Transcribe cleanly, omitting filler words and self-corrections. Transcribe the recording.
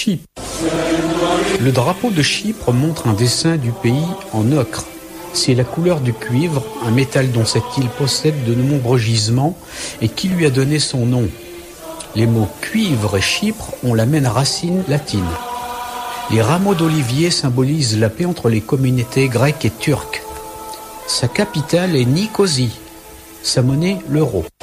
Chypre. Le drapeau de Chypre montre un dessin du pays en ocre. C'est la couleur du cuivre, un métal dont cette île possède de nombreux gisements et qui lui a donné son nom. Les mots cuivre et Chypre ont la même racine latine. Les rameaux d'olivier symbolisent la paix entre les communautés grecques et turques. Sa capitale est Nicosie. Sa monnaie, l'euro.